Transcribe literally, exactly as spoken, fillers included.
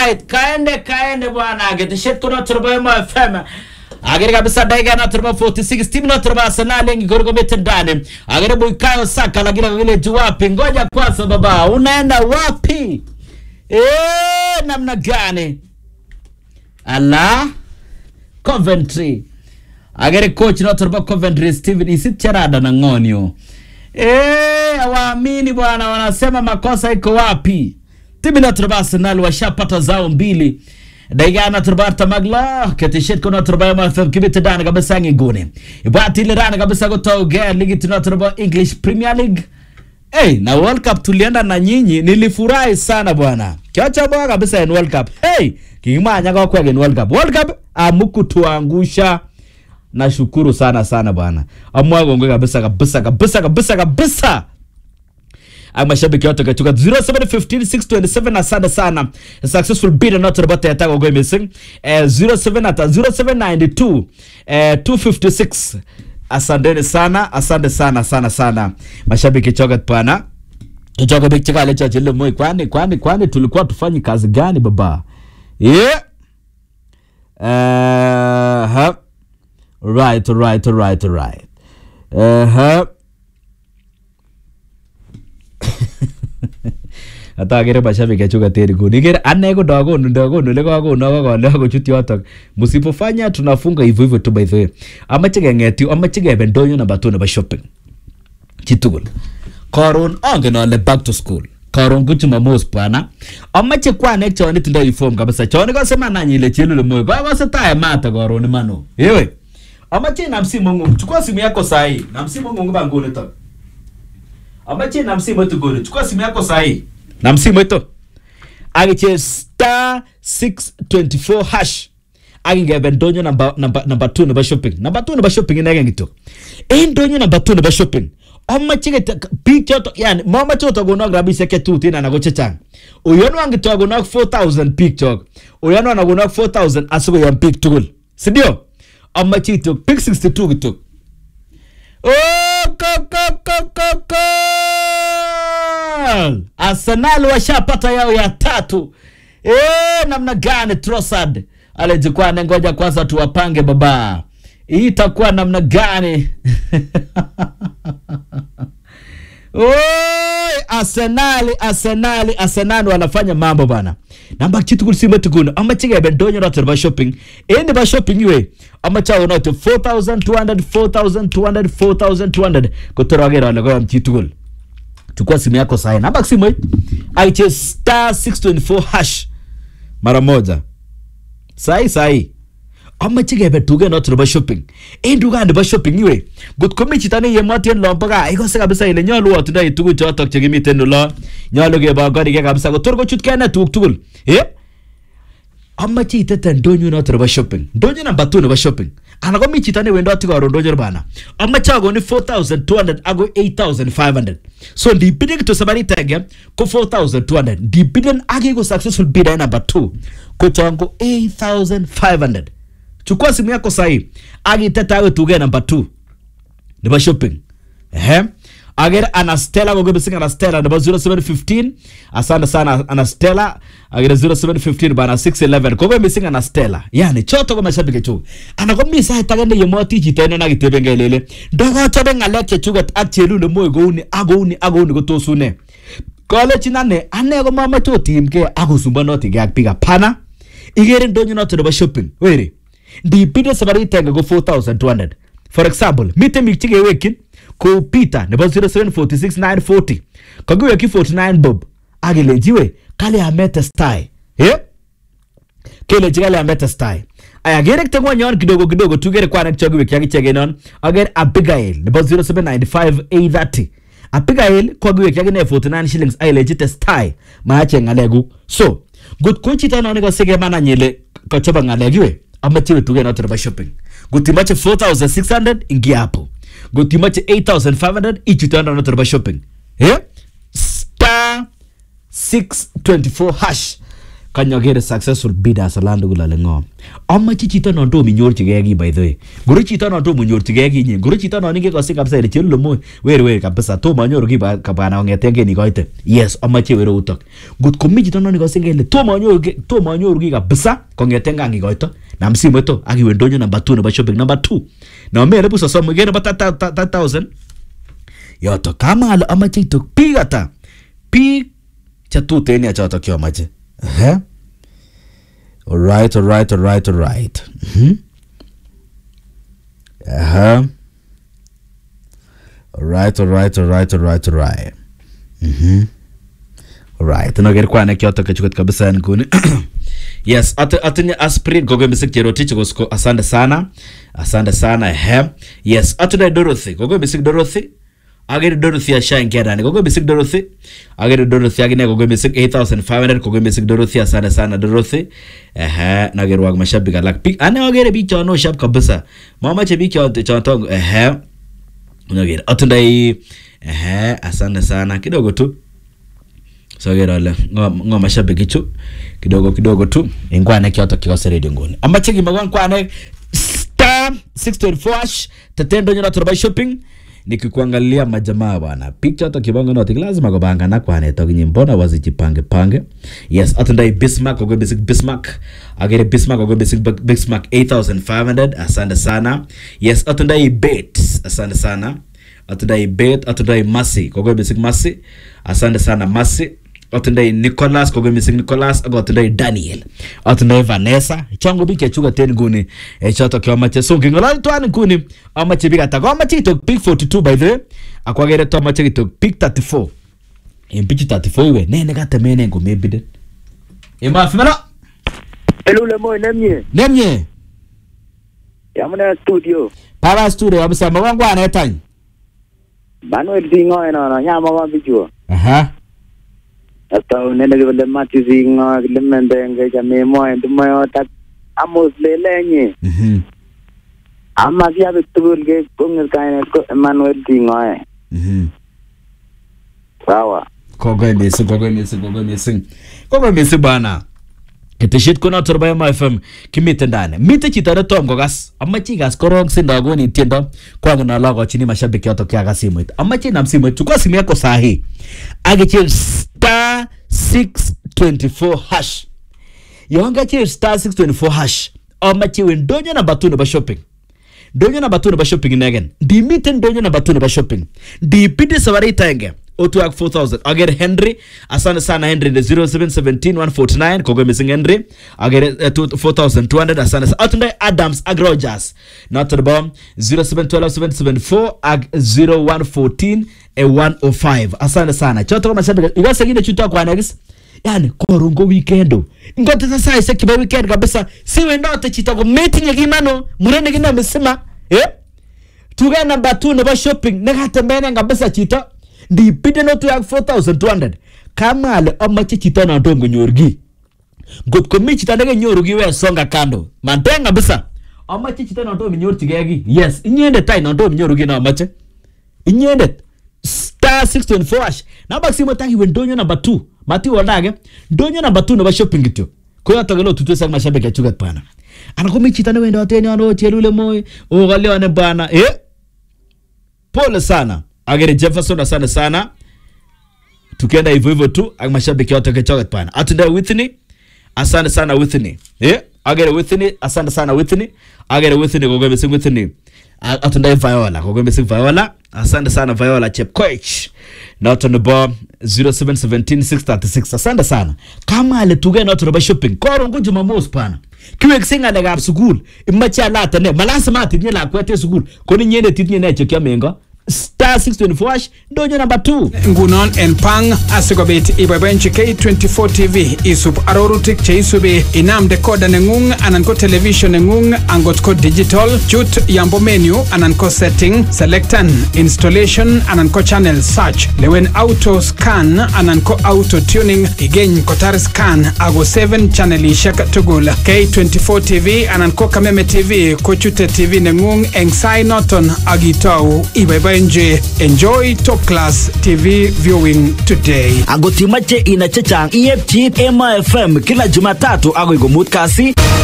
right, kaende kaende bwana geteshet kuna turbo F M. Agere kabisa daiga na turbo forty-six team na turbo Arsenal yengi gorgo metendane. Agere Bukayo Saka lakini vile juwapi ngoja kwanza baba unaenda wapi? Eh namna gani? Ala Coventry. Agere coach na turbo Coventry Steven Isicharada na ngonyo. Eh waamini bwana wanasema makosa iko wapi? Timu na turbo Arsenal washapata zao mbili. Daiga na turbo Artamagla ketishet kuna turbo M F M kibite dana kabisa ngigune. Ibati ile dana kabisa kutoga ligi tuna turbo English Premier League. Hey, na World Cup tulienda na nyinyi nilifurahi sana bwana. Kiacha bwana kabisa in World Cup. Hey, kingimanya kwa kwa in World Cup. World Cup amuku tuangusha. Nashukuru sana sana bwana. Amwagongo kabisa kabisa kabisa kabisa kabisa. Mashabiki wote kachuka zero seven one five six two seven asante sana. A successful bidder not about the attack go missing. Uh, zero seven at zero seven nine two uh, two five six. Asante sana, asante sana sana sana. Mashabiki choka pana. Choka big chika lecha chile moi kwani kwani kwani tulikuwa tufanyi kazi gani baba? Yeah. Uh huh. Right, right, right, right. Uh huh. Ata agere bashabiki achuka teri go nigere ane go dogo ndogo nuleko go nogo go lego chuti yoto musipofanya tunafunga hivyo hivyo tu by the way amache ngeti amache gebe ndonyo namba two na shopping chitugul koron ange ole back to school koron kuchuma mos pana amache kwa nek choni tindo uniform kabisa choni ko sema nanyi ile chelu mo kwa kwa seta mata koron mano yewe amache na msimu mungu chukua simu yako sahi na msimu mungu bangone to amache na msimu tu gone chukua simu yako sahi na msimu ito agiche star six two four hash aginge bendonyo number number number two number shopping number two number shopping ina ngito endonyo number two number shopping amma chige picture to yani mama choto gono grabise ke tu tina na gochechang uyono angito gono four thousand picture uyono na gono four thousand asugo yam pic tugul sindio amma chito pic sixty-two gitu oh ko ko ko ko ko Arsenal washapata yao ya tatu. Eh namna gani Trossard alejikwa ngoja kwanza tuwapange baba. Hii itakuwa namna gani? Oi Arsenal Arsenal Arsenal wanafanya mambo bana. Namba kitu kulisima tukuno ama chige bendonyo na turba shopping. Ende ba shopping iwe ama chao na four thousand two hundred four thousand two hundred four thousand two hundred kutorogera wale kwa mchitukul. Chukua simu yako sahi. Namba simu hii aiche star six two four hash mara moja. Sahi sahi. Ama chige betuge na turba shopping. Endu gande ba shopping iwe. Gut komi chitane yemati en lombaga. Iko se kabisa ile nyalo watu na itugu chotok chegimi tenu lo. Nyalo ge ba gari ge kabisa go turgo chutkana tuk tugul. Eh? Ama chite tendonyo na turba shopping. Ndonyo namba two na shopping. Anago mi chitane wendo atigo ndonyo bana. Ama chago ni four thousand two hundred ago eight thousand five hundred. So the bidding to somebody tag ko four thousand two hundred. The bidding agi go successful bidder number two. Ko chango eight thousand five hundred. Chukua simu yako sahi. Agi tetawe tuge number two. Neba shopping. Eh? Agera Anastella go go singa Anastella number zero seven one five. Asante sana Anastella. Agera zero seven one five bana six eleven. Ko go missing Anastella. Yani choto ko mashabiki chu. Anago misa itagende yemoti chitene na gitebenge lele. Dogo chobe ngaleche chugat achelu le moy go uni ago uni ago uni go tosune. Kole chinane ane go mama to team ke ago sumba noti gak piga pana. Igere ndonyo not do shopping. Were. Di bidde sabari tanga go four thousand two hundred. For example, mite michige wekin ko Peter nebo zero seven four six nine four zero. Kagu weki forty-nine bob. Agile jiwe kale ameta style. Eh? Kele jigale ameta style. Aya gerek tengwa nyon kidogo kidogo tugere kwa nakchogu weki yaki chege non. Ager Abigail nebo zero seven nine five eight thirty. Abigail kwa gu weki yaki ne forty-nine shillings ay legit style. Maache ngalegu. So, good kuchi tano niko sige mana nyele kachoba ngalegiwe. Amachiwe tuge na turba shopping. Gutimache four thousand six hundred ingia hapo. Gutimache eight thousand five hundred ichitana na turba shopping. Eh? Star six two four hash. kanyagere successful bidders alando gulale ngom amachi chito non to minyorchige gi by the way guru chito non to munyorchige gi nyi guru chito non inge kosi kabisa ile chelo mo wer wer kabisa to manyoru gi kabana ngete ni koite yes amachi wero utok gut komi chito non kosi ngele to manyoru to manyoru gi kabisa kongete ngangi koito na msimu to akiwe ndonyo number two nebo shopping number two na mele buso somo gene bata one thousand yoto kama alo amachi to pigata pi chatu teni achato kyo amachi eh all right all right all right all right mhm uh-huh all right all right all right all right all right mhm all right no ger kwana kyoto kachukut kabisa nguni yes at atinya aspirin gogo misik jerotich gosko asante sana asante sana eh yes atuna Dorothy gogo misik Dorothy agere Dorothy ashangera ni gogo misik Dorothy agere Dorothy agine gogo misik eight thousand five hundred gogo misik Dorothy asante sana Dorothy eh na gere wag mashabika lak pick ane agere bi chono shab kabisa mama che bi chono chono eh unagere atunda eh asante sana kidogo tu so gera le ngo mashabiki chu kidogo kidogo tu ingwane kyoto kikose radio ngoni amacheki magwan kwane star six twenty-four hash tatendo nyona turba shopping nikikuangalia majamaa bwana picture to kibongo no lazima kubanga na kwane to nyimbo wazijipange pange yes atundai Bismarck gogo basic Bismarck agere Bismarck gogo basic Bismarck eight thousand five hundred asante sana yes atundai bet asante sana atundai bet atundai Masi gogo basic Masi asante sana Masi atundai Nicholas gogo basic Nicholas atundai Daniel atundai Vanessa chango bike chuga ten guni e chato kwa mache songi ngola twani guni amache bika ta amache to pick forty-two by the way akwagere to amache to pick thirty-four in pick thirty-four we nene gata mene ngo mebide e ma fimela elule mo nemye nemye yamuna studio para studio abisa mawangu anetany Manuel Zingo eno nyama wa bijuo aha hasta nene gele mati Zingo gele mendenge jame mo ndimo ta amos lelenye mhm amma via betul ge kongel kaine ko Manuel Zingo mhm sawa kogo mesi kogo mesi kogo mesi kogo mesi bana eteshit kuna turba ma F M kimite ndane mite chitare tom gogas amachi gas korong sindago ni tiendo kwa ngana lago chini mashabiki yoto kya gasimu amachi na msimu chukua simu yako sahi agichil star six twenty-four hash yonga chil star six twenty-four hash amachi wendonya na batu ba shopping donya na batu ba shopping negen di mite donya na batu ba shopping di pidi sawari tenge Otuak four thousand. Agere Henry. Asante sana Henry. The zero seven one seven one four nine. Kogo missing Henry. Agere uh, four thousand two hundred. Asante sana. Atunde Adams. Agrojas. Not to the bomb. zero seven one two seven seven four. Ag zero one one four one oh five. Asante sana. Choto kama sabi. Iwa segine chuto kwa negis. Yani korungo weekendo. Ngote sasa isa kiba weekend kabisa. Siwe ndote chitako meeting ya kimano. Murene gina mesema. Eh? Tuga number two neba shopping. Negate mbene kabisa chito. Di pide no to four thousand two hundred kama ale amache chita na ndongo nyorgi got komi chita ndege nyorgi we songa kando mantenga bisa amache chita na ndongo nyortigegi yes inyende tai na ndongo nyorgi na amache inyende star six twenty-four hash na basi motangi we ndonyo number two mati wonage ndonyo number two no ba shopping gityo ko yatagelo tutwe sang mashabeke chugat pana ana komi chita na wendo ateni ano chelule moy o galeone bana eh pole sana agere Jefferson asante sana tukienda hivyo hivyo tu mashabiki wote kechoget pana atunda Whitney asante sana Whitney eh agere Whitney asante sana Whitney agere Whitney gogo mesi Whitney atunda Viola gogo mesi Viola asante sana Viola Chepkoech not on the bomb zero seven one seven six three six asante sana kama ale tuge not to shopping koro ngo Jumamos pana kiwe kisinga daga absugul imacha lata ne malasa mati nye la kwete sugul koni nyene titnye ne chokya mengo star six twenty-four hash dojo number two ngunon en pang asigobit ibabenchi K twenty-four T V isub arorutik che isube inam decoder nengung anan ko television nengung angot ko digital chut yambo menu anan ko setting selectan installation anan ko channel search lewen auto scan anan ko auto tuning igeny kotar scan ago seven channel ishak tugul K twenty-four T V anan ko Kameme T V ko chute T V nengung eng sai noton agitau ibebe Boiboenji. Enjoy top class T V viewing today. Angot imache ina chechang, iepchi Emo F M kila Jumatatu agoi komut kasi.